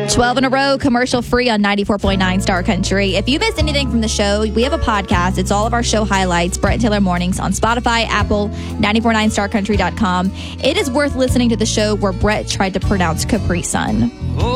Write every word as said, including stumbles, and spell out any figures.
twelve in a row, commercial free on ninety-four point nine Star Country. If you missed anything from the show, we have a podcast. It's all of our show highlights, Brett and Taylor Mornings, on Spotify, Apple, ninety-four point nine star country dot com. It is worth listening to the show where Brett tried to pronounce Capri Sun.